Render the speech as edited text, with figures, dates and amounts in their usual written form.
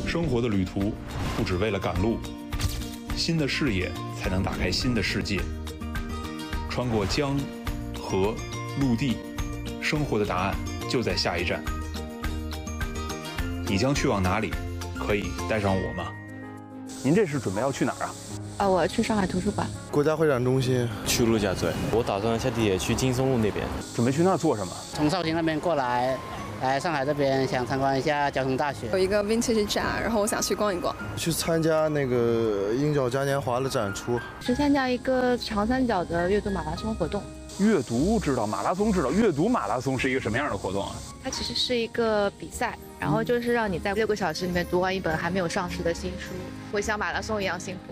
生活的旅途不只为了赶路，新的视野才能打开新的世界。穿过江、河、陆地，生活的答案就在下一站。你将去往哪里？可以带上我吗？ 您这是准备要去哪儿啊？ 我要去上海图书馆。 国家会展中心。 去陆家嘴。我打算下地铁去劲松路那边。 准备去那儿做什么？ 从绍兴那边过来上海这边想参观一下交通大学。 有一个 vintage 展，然后我想去逛一逛。 去参加那个鹰角嘉年华的展出。 去参加一个长三角的阅读马拉松活动。 阅读知道，马拉松知道，阅读马拉松是一个什么样的活动啊？ 它其实是一个比赛，然后就是让你在6个小时里面读完一本还没有上市的新书，会像马拉松一样幸福。